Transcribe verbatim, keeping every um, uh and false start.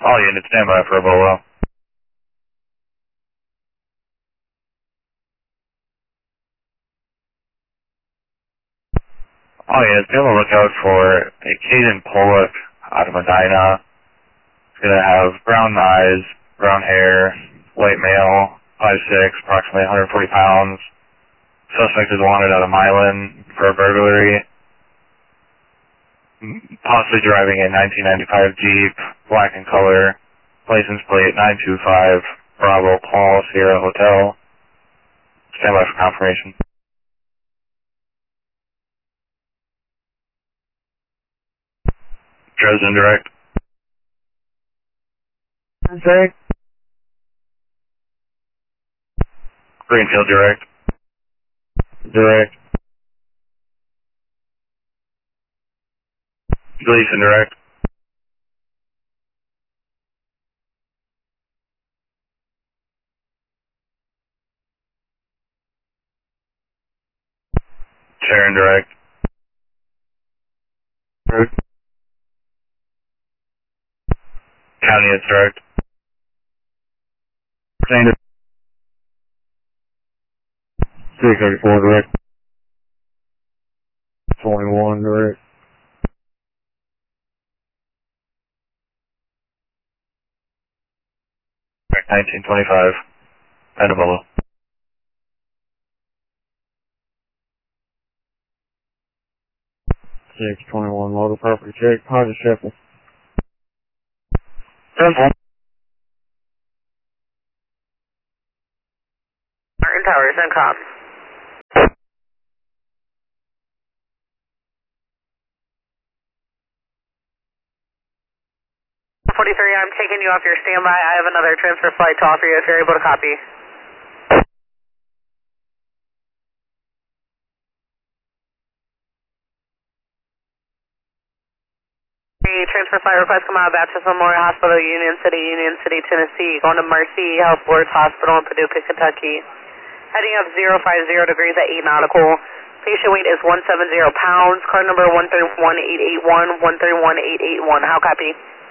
All units, stand by for a bolo. All units, be on the lookout for a Caden Pollock out of Medina. He's going to have brown eyes, brown hair, white male, five six, approximately one hundred forty pounds. Suspect is wanted out of Milan for a burglary. Possibly driving a nineteen ninety-five Jeep, black in color, license plate nine two five, Bravo Paul Sierra Hotel. Stand by for confirmation. Dresden direct. Direct. Greenfield direct. Direct. Gleason direct. Sharon direct. Direct. County is direct. Standard. three thirty-four direct. twenty-one direct. nineteen twenty-five. Edibolo. six twenty-one motor property check. Hodges Sheffield. Simple. Martin Towers and Cobb. forty-three, I'm taking you off your standby. I have another transfer flight to offer you if you're able to copy. The transfer flight request come out of Baptist Memorial Hospital, Union City, Union City, Tennessee, going to Mercy Health Boards Hospital in Paducah, Kentucky. Heading up zero five zero degrees at eight nautical. Patient weight is one hundred seventy pounds. Card number one three one eight eight one, one three one eight eight one. How copy?